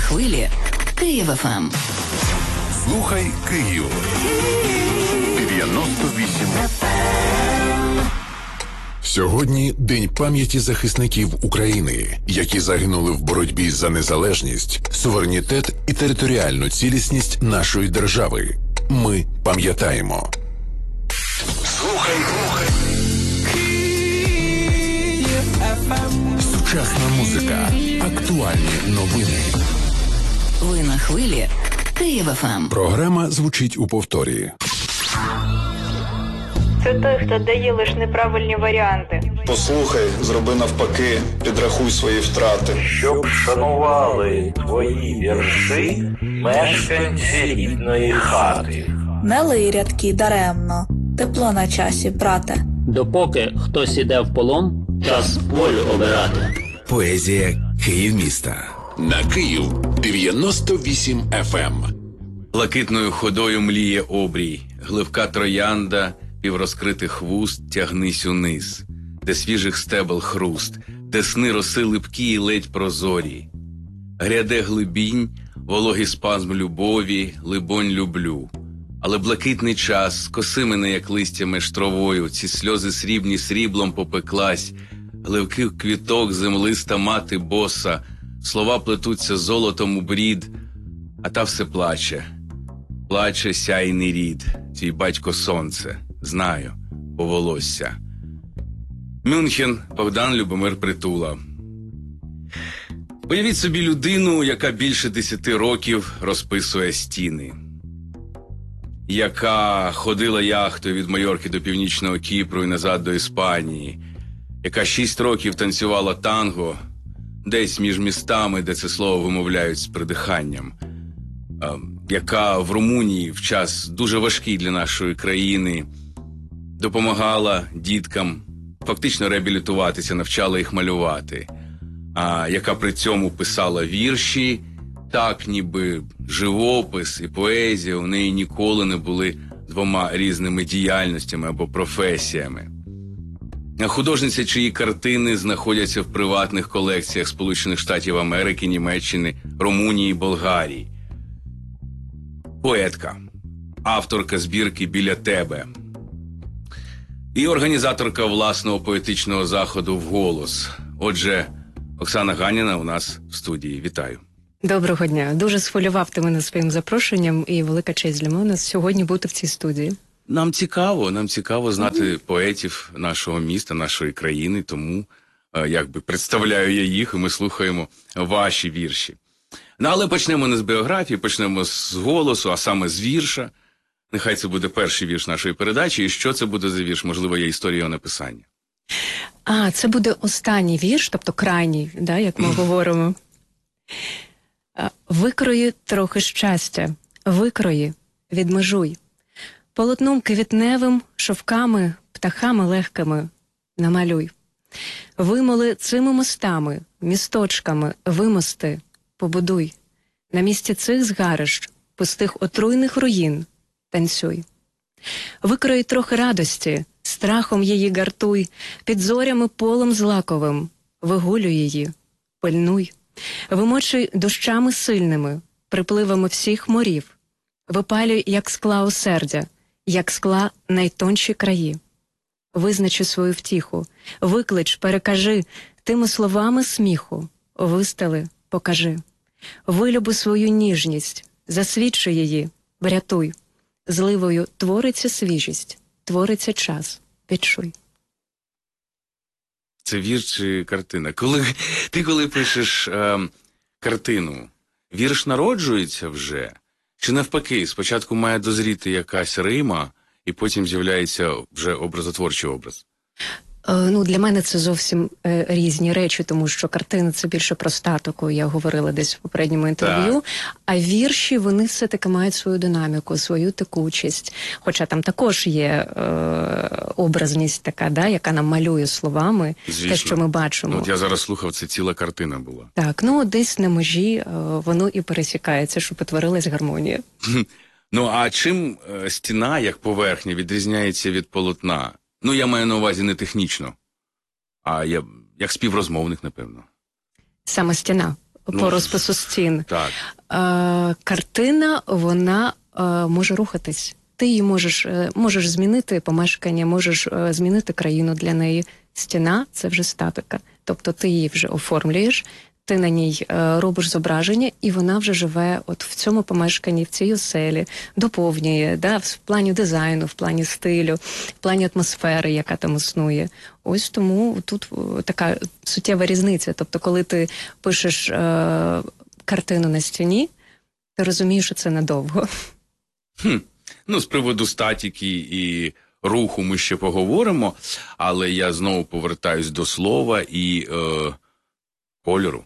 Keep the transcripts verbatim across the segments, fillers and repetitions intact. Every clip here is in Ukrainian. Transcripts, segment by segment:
хвилі Київ-ФМ. Слухай Київ. дев'яносто вісім еф ем. Сьогодні День пам'яті захисників України, які загинули в боротьбі за незалежність, суверенітет і територіальну цілісність нашої держави. Ми пам'ятаємо. Слухай, слухай. Київ-ФМ. Сучасна музика. Актуальні новини. Ви на хвилі Київ-ФМ. Програма звучить у повторі. Це той, хто дає лише неправильні варіанти. Послухай, зроби навпаки, підрахуй свої втрати. Щоб шанували твої вірші мешканці рідної хати. Не лий рядки даремно, тепло на часі, брате. Допоки хтось іде в полон, час волю обирати. Поезія Київміста. На Київ дев'яносто вісім еф ем. Блакитною ходою мліє обрій, гливка троянда, піврозкритих вуст тягнись униз, де свіжих стебел хруст, де сни роси липкі й ледь прозорі. Гряде глибінь, вологий спазм любові, либонь люблю. Але блакитний час, скоси мене, як листя меж травою, ці сльози срібні сріблом попеклась, гливких квіток землиста мати боса, слова плетуться золотом у брід, а та все плаче. Плаче сяйний рід, твій батько сонце, знаю, по волосся. Мюнхен, Богдан Любомир Притула. Уявіть собі людину, яка більше десяти років розписує стіни. Яка ходила яхтою від Майорки до Північного Кіпру і назад до Іспанії. Яка шість років танцювала танго десь між містами, де це слово вимовляють з придиханням. Яка в Румунії в час дуже важкий для нашої країни допомагала діткам фактично реабілітуватися, навчала їх малювати, а яка при цьому писала вірші, так ніби живопис і поезія у неї ніколи не були двома різними діяльностями або професіями. Художниця, чиї картини знаходяться в приватних колекціях Сполучених Штатів Америки, Німеччини, Румунії, Болгарії. Поетка, авторка збірки «Біля тебе» і організаторка власного поетичного заходу «Вголос». Отже, Оксана Ганіна у нас в студії. Вітаю. Доброго дня. Дуже схвилював ти мене своїм запрошенням, і велика честь для мене сьогодні бути в цій студії. Нам цікаво, нам цікаво знати mm-hmm. поетів нашого міста, нашої країни, тому е, якби представляю я їх, і ми слухаємо ваші вірші. Ну, але почнемо не з біографії, почнемо з голосу, а саме з вірша. Нехай це буде перший вірш нашої передачі. І що це буде за вірш? Можливо, є історія його написання. А, це буде останній вірш, тобто крайній, да, як ми говоримо. Викрої трохи щастя, викрої, відмежуй. Полотном квітневим, шовками, птахами легкими намалюй. Вимоли цими мостами, місточками, вимости, побудуй. На місці цих згарищ, пустих отруйних руїн, танцюй. Викрої трохи радості, страхом її гартуй, під зорями полом злаковим, вигулюй її, пильнуй. Вимочуй дощами сильними, припливами всіх морів. Випалюй, як скла осердя, як скла найтонші краї. Визначи свою втіху, виклич, перекажи тими словами сміху, вистели, покажи. Вилюби свою ніжність, засвідчи її, врятуй. Зливою твориться свіжість, твориться час, відчуй. Це вірш чи картина? Коли, ти коли пишеш е, картину, вірш народжується вже? Чи навпаки, спочатку має дозріти якась рима, і потім з'являється вже образотворчий образ? Ну, для мене це зовсім е, різні речі, тому що картина – це більше про статику, я говорила десь в попередньому інтерв'ю, так. А вірші, вони все-таки мають свою динаміку, свою текучість. Хоча там також є е, образність така, да, яка нам малює словами, звісно. Те, що ми бачимо. Ну, от я зараз слухав, це ціла картина була. Так, ну десь на межі е, воно і пересікається, щоб утворилась гармонія. Ну, а чим е, стіна, як поверхня, відрізняється від полотна? Ну, я маю на увазі не технічно, а я, як співрозмовник, напевно. Саме стіна. по Ну, розпису стін. Так. Е, картина, вона е, може рухатись. Ти її можеш, е, можеш змінити помешкання, можеш е, змінити країну для неї. Стіна – це вже статика. Тобто ти її вже оформлюєш, ти на ній е, робиш зображення, і вона вже живе от в цьому помешканні, в цій оселі, доповнює, да, в плані дизайну, в плані стилю, в плані атмосфери, яка там існує. Ось тому тут о, така суттєва різниця. Тобто, коли ти пишеш е, картину на стіні, ти розумієш, що це надовго. Хм. Ну, з приводу статіки і руху ми ще поговоримо, але я знову повертаюсь до слова і е, кольору.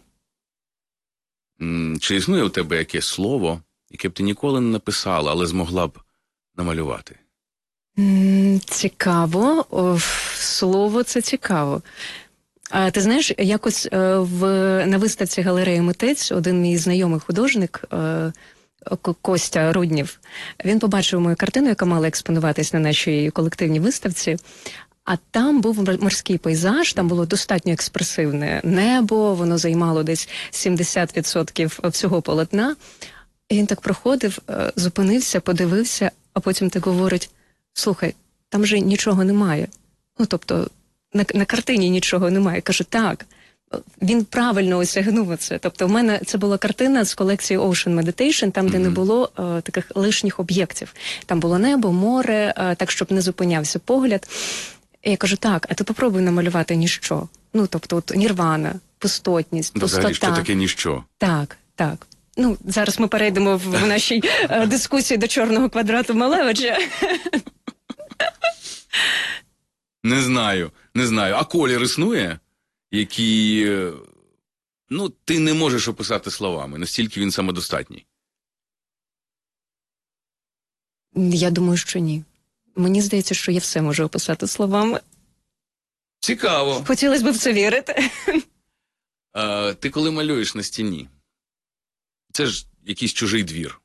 М, Чи існує у тебе якесь слово, яке б ти ніколи не написала, але змогла б намалювати? М, Цікаво. О, слово це цікаво. А ти знаєш, якось е, в, на виставці галереї митець один мій знайомий художник е, К- Костя Руднів, він побачив мою картину, яка мала експонуватись на нашій колективній виставці. А там був мор- морський пейзаж, там було достатньо експресивне небо, воно займало десь сімдесят відсотків всього полотна. І він так проходив, е, зупинився, подивився, а потім так говорить: слухай, там же нічого немає. Ну, тобто, на, на картині нічого немає. Кажу, так. Він правильно осягнув це. Тобто, в мене це була картина з колекції Ocean Meditation, там, де mm-hmm. не було е, таких лишніх об'єктів. Там було небо, море, е, так, щоб не зупинявся погляд. І я кажу, так, а ти попробуй намалювати ніщо. Ну, тобто, от, нірвана, пустотність, пустота. Взагалі, що таке ніщо? Так, так. Ну, зараз ми перейдемо в нашій е, дискусії до чорного квадрату Малевича. Не знаю, не знаю. А колір існує, який, е, ну, ти не можеш описати словами, настільки він самодостатній? Я думаю, що ні. Мені здається, що я все можу описати словами. Цікаво. Хотілося б в це вірити. А, ти коли малюєш на стіні, це ж якийсь чужий двір.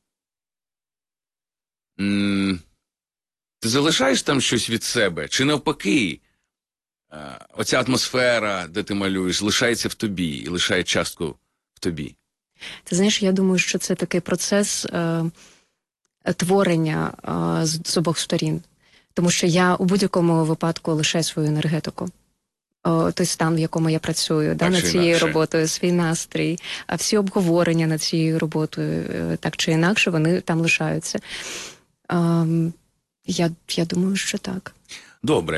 М- ти залишаєш там щось від себе? Чи навпаки, а, оця атмосфера, де ти малюєш, лишається в тобі і лишає частку в тобі? Ти знаєш, я думаю, що це такий процес е, творення е, з, з обох сторін. Тому що я у будь-якому випадку лишаю свою енергетику. О, той стан, в якому я працюю, да, над цією інакше. роботою, свій настрій, а всі обговорення над цією роботою, так чи інакше, вони там лишаються. Ем, я, я думаю, що так. Добре.